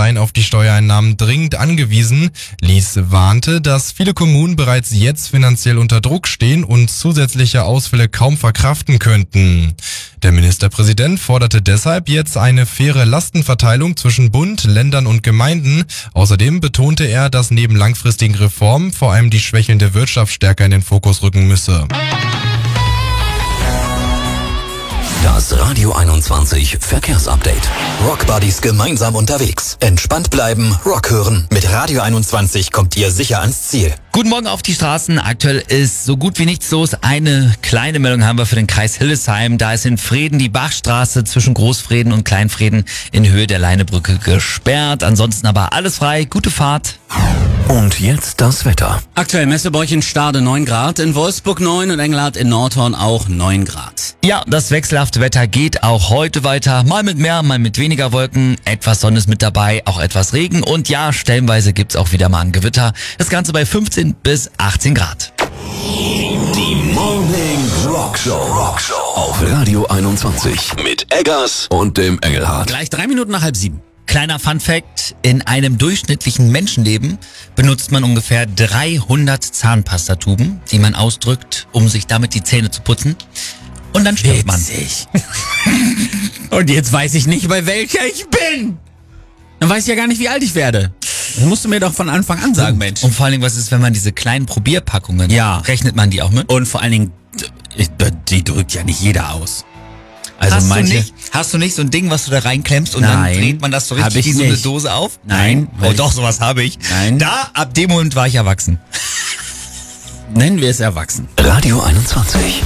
seien auf die Steuereinnahmen dringend angewiesen. Lies warnte, dass viele Kommunen bereits jetzt finanziell unter Druck stehen und zusätzliche Ausfälle kaum verkraften könnten. Der Ministerpräsident forderte deshalb jetzt eine faire Lastenverteilung zwischen Bund, Ländern und Gemeinden. Außerdem betonte er, dass neben langfristigen Reformen vor allem die schwächelnde Wirtschaft stärker in den Fokus rücken müsse. Das Radio 21 Verkehrsupdate. Rock Buddies gemeinsam unterwegs. Entspannt bleiben, Rock hören. Mit Radio 21 kommt ihr sicher ans Ziel. Guten Morgen auf die Straßen. Aktuell ist so gut wie nichts los. Eine kleine Meldung haben wir für den Kreis Hildesheim. Da ist in Vreden die Bachstraße zwischen Großvreden und Kleinvreden in Höhe der Leinebrücke gesperrt. Ansonsten aber alles frei. Gute Fahrt. Und jetzt das Wetter. Aktuell Messebäuch in Stade 9 Grad, in Wolfsburg 9 und Engelhardt in Nordhorn auch 9 Grad. Ja, das wechselhafte Wetter geht auch heute weiter. Mal mit mehr, mal mit weniger Wolken. Etwas Sonne ist mit dabei, auch etwas Regen. Und ja, stellenweise gibt's auch wieder mal ein Gewitter. Das Ganze bei 15 bis 18 Grad. Die Morning Rock Show auf Radio 21 mit Eggers und dem Engelhardt. Gleich 3 Minuten nach 6:30. Kleiner Funfact: In einem durchschnittlichen Menschenleben benutzt man ungefähr 300 Zahnpastatuben, die man ausdrückt, um sich damit die Zähne zu putzen. Und dann stirbt man. Und jetzt weiß ich nicht, bei welcher ich bin. Dann weiß ich ja gar nicht, wie alt ich werde. Das musst du mir doch von Anfang an sagen, Mensch. Und vor allen Dingen, was ist, wenn man diese kleinen Probierpackungen, Ja. rechnet man die auch mit? Und vor allen Dingen, die drückt ja nicht jeder aus. Also Hast du nicht so ein Ding, was du da reinklemmst und Nein, dann dreht man das so hab richtig ich wie so eine nicht. Dose auf? Nein. Oh doch, sowas habe ich. Nein. Da, ab dem Moment war ich erwachsen. Nennen wir es erwachsen. Radio 21.